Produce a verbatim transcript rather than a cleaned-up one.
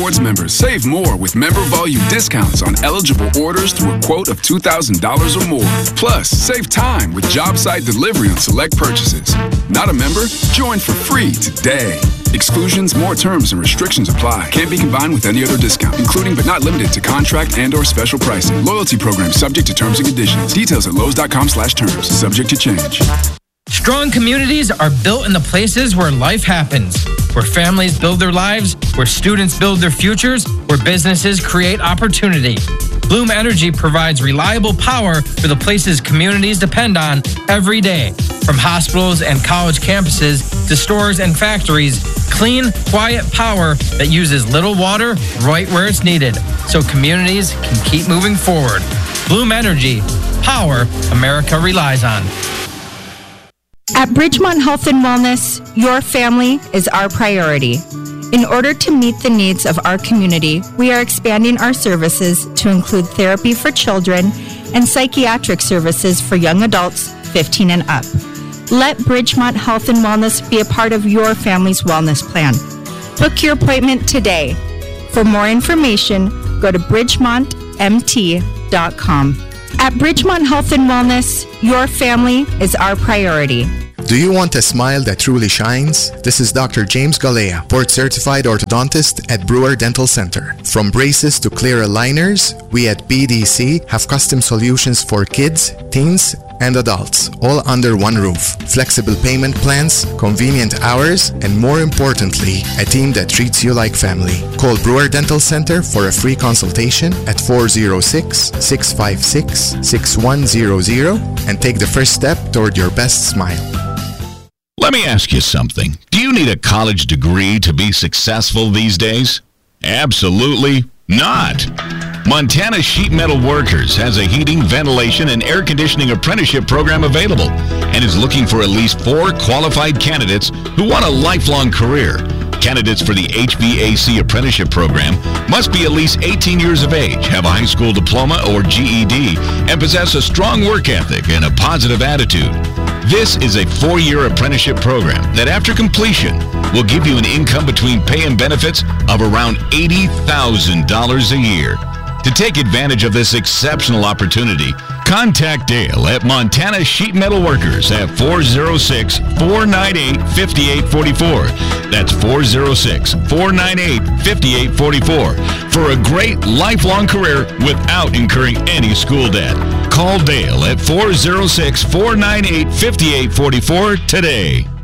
Rewards members save more with member volume discounts on eligible orders through a quote of two thousand dollars or more. Plus, save time with job site delivery on select purchases. Not a member? Join for free today. Exclusions, more terms, and restrictions apply. Can't be combined with any other discount, including but not limited to contract and or special pricing. Loyalty program subject to terms and conditions. Details at Lowe's.com slash terms. Subject to change. Strong communities are built in the places where life happens, where families build their lives, where students build their futures, where businesses create opportunity. Bloom Energy provides reliable power for the places communities depend on every day. From hospitals and college campuses to stores and factories, clean, quiet power that uses little water right where it's needed, so communities can keep moving forward. Bloom Energy, power America relies on. At Bridgemont Health and Wellness, your family is our priority. In order to meet the needs of our community, we are expanding our services to include therapy for children and psychiatric services for young adults fifteen and up. Let Bridgemont Health and Wellness be a part of your family's wellness plan. Book your appointment today. For more information, go to bridgemont m t dot com. At Bridgemont Health and Wellness, your family is our priority. Do you want a smile that truly shines? This is Doctor James Galea, board-certified orthodontist at Brewer Dental Center. From braces to clear aligners, we at B D C have custom solutions for kids, teens, and adults, all under one roof. Flexible payment plans, convenient hours, and more importantly, a team that treats you like family. Call Brewer Dental Center for a free consultation at four oh six, six five six, six one zero zero and take the first step toward your best smile. Let me ask you something. Do you need a college degree to be successful these days? Absolutely not. Montana Sheet Metal Workers has a heating, ventilation, and air conditioning apprenticeship program available and is looking for at least four qualified candidates who want a lifelong career. Candidates for the H V A C apprenticeship program must be at least eighteen years of age, have a high school diploma or G E D, and possess a strong work ethic and a positive attitude. This is a four-year apprenticeship program that after completion will give you an income between pay and benefits of around eighty thousand dollars a year. To take advantage of this exceptional opportunity, contact Dale at Montana Sheet Metal Workers at four oh six, four nine eight, five eight four four. That's four oh six, four nine eight, five eight four four for a great lifelong career without incurring any school debt. Call Dale at four oh six, four nine eight, five eight four four today.